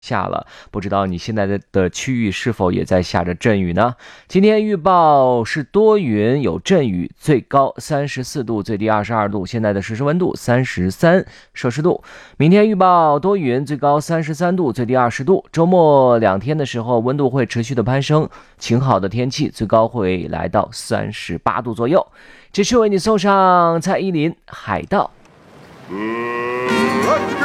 下了，不知道你现在的区域是否也在下着阵雨呢？今天预报是多云有阵雨，最高34度，最低22度，现在的实时温度33摄氏度。明天预报多云，最高33度，最低20度。周末2天的时候，温度会持续的攀升，晴好的天气，最高会来到38度左右。这是为你送上蔡依林《海盗》。